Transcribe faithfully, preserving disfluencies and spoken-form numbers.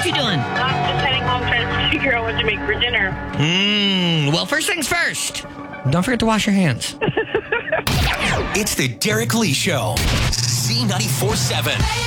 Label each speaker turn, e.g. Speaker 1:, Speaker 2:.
Speaker 1: you doing?
Speaker 2: I'm just heading home trying to figure out what to make for dinner.
Speaker 1: Mmm. Well, first things first. Don't forget to wash your hands.
Speaker 3: It's the Derek Lee Show. Z ninety-four point seven.